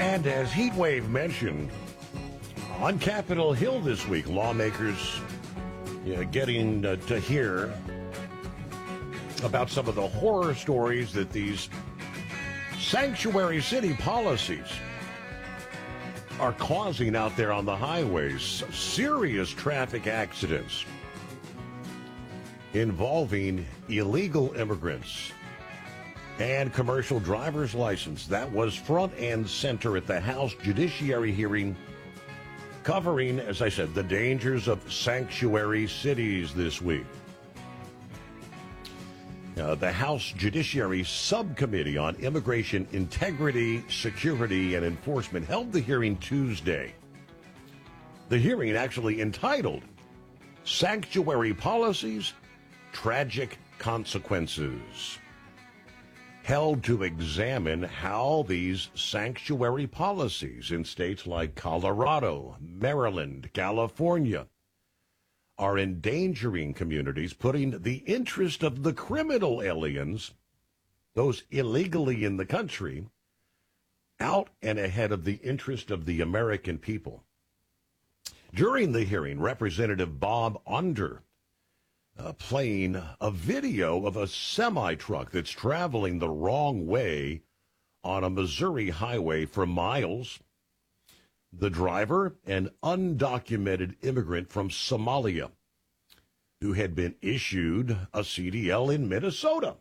And as Heatwave mentioned, on Capitol Hill this week, lawmakers getting to hear about some of the horror stories that these sanctuary city policies are causing out there on the highways. Serious traffic accidents involving illegal immigrants and commercial driver's license. That was front and center at the House Judiciary hearing covering, as I said, the dangers of sanctuary cities this week. The House Judiciary Subcommittee on Immigration Integrity, Security, and Enforcement held the hearing Tuesday. The hearing actually entitled Sanctuary Policies, Tragic Consequences, held to examine how these sanctuary policies in states like Colorado, Maryland, California are endangering communities, putting the interest of the criminal aliens, those illegally in the country, out and ahead of the interest of the American people. During the hearing, Representative Bob Onder playing a video of a semi-truck that's traveling the wrong way on a Missouri highway for miles. The driver, an undocumented immigrant from Somalia, who had been issued a CDL in Minnesota.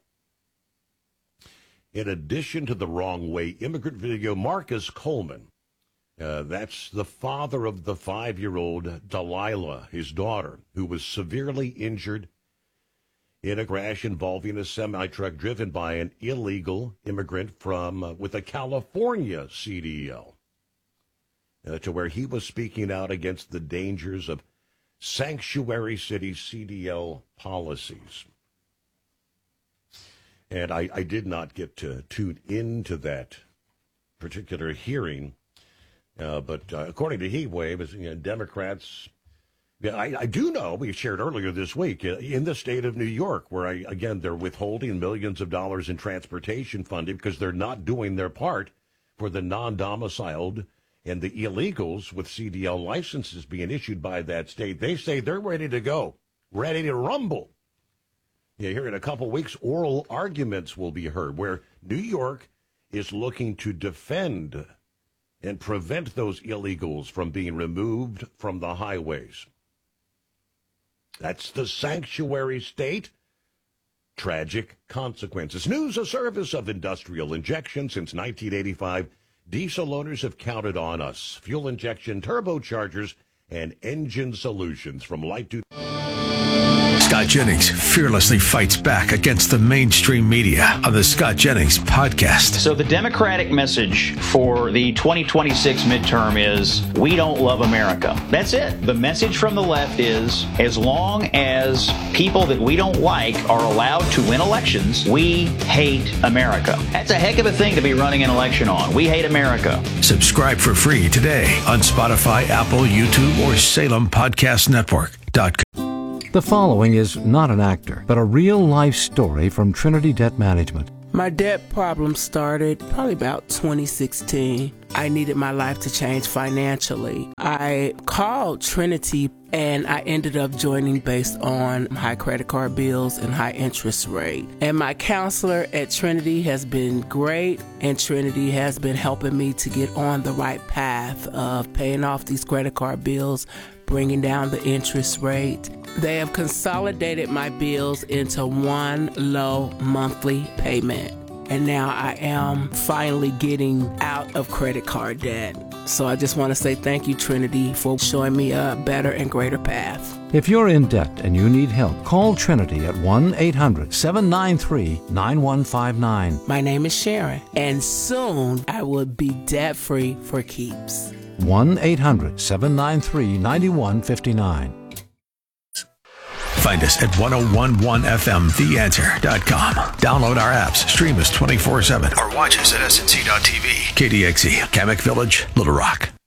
In addition to the wrong way immigrant video, Marcus Coleman, that's the father of the 5-year-old Delilah, his daughter, who was severely injured in a crash involving a semi-truck driven by an illegal immigrant with a California CDL, to where he was speaking out against the dangers of sanctuary city CDL policies. And I did not get to tune into that particular hearing, but according to Heatwave, Democrats, I do know, we shared earlier this week, in the state of New York, where, they're withholding millions of dollars in transportation funding because they're not doing their part for the non-domiciled and the illegals with CDL licenses being issued by that state. They say they're ready to go, ready to rumble. Here in a couple weeks, oral arguments will be heard where New York is looking to defend and prevent those illegals from being removed from the highways. That's the sanctuary state. Tragic consequences. News, a service of Industrial Injection. Since 1985, diesel owners have counted on us. Fuel injection, turbochargers, and engine solutions from light duty. Scott Jennings fearlessly fights back against the mainstream media on the Scott Jennings podcast. So the Democratic message for the 2026 midterm is, we don't love America. That's it. The message from the left is, as long as people that we don't like are allowed to win elections, we hate America. That's a heck of a thing to be running an election on. We hate America. Subscribe for free today on Spotify, Apple, YouTube, or SalemPodcastNetwork.com. The following is not an actor, but a real-life story from Trinity Debt Management. My debt problem started probably about 2016. I needed my life to change financially. I called Trinity and I ended up joining based on high credit card bills and high interest rate. And my counselor at Trinity has been great, and Trinity has been helping me to get on the right path of paying off these credit card bills, bringing down the interest rate. They have consolidated my bills into one low monthly payment. And now I am finally getting out of credit card debt. So I just want to say thank you, Trinity, for showing me a better and greater path. If you're in debt and you need help, call Trinity at 1-800-793-9159. My name is Sharon, and soon I will be debt-free for keeps. 1-800-793-9159. Find us at 1011fmtheanswer.com. Download our apps, stream us 24/7, or watch us at snc.tv. KDXE, Kamek Village, Little Rock.